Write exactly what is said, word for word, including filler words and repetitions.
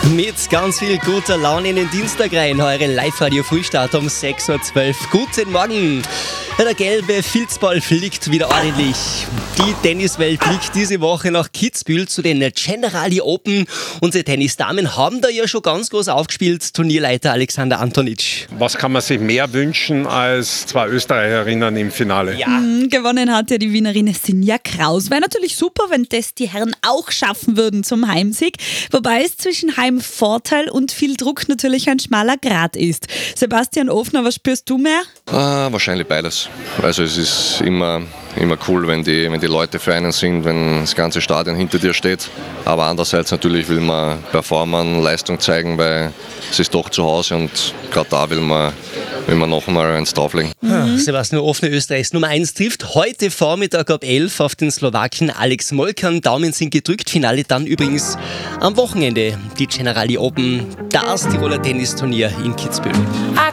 Mit ganz viel guter Laune in den Dienstag rein. Eure Live-Radio-Frühstart um sechs Uhr zwölf. Guten Morgen. Ja, der gelbe Filzball fliegt wieder ordentlich. Die Tenniswelt blickt diese Woche nach Kitzbühel zu den Generali Open. Unsere Tennisdamen haben da ja schon ganz groß aufgespielt. Turnierleiter Alexander Antonitsch. Was kann man sich mehr wünschen als zwei Österreicherinnen im Finale? Ja. Mhm, gewonnen hat ja die Wienerin Sinja Kraus. Wäre natürlich super, wenn das die Herren auch schaffen würden zum Heimsieg. Wobei es zwischen Heimvorteil und viel Druck natürlich ein schmaler Grat ist. Sebastian Ofner, was spürst du mehr? Ah, wahrscheinlich beides. Also es ist immer, immer cool, wenn die, wenn die Leute für einen sind, wenn das ganze Stadion hinter dir steht. Aber andererseits natürlich will man performen, Leistung zeigen, weil es ist doch zu Hause und gerade da will man, will man noch mal eins drauflegen. Mhm. Sebastian Ofner, Österreichs Nummer eins, trifft heute Vormittag ab elf auf den Slowaken Alex Molkan. Daumen sind gedrückt. Finale dann übrigens am Wochenende. Die Generali Open, das Tiroler Tennisturnier in Kitzbühel.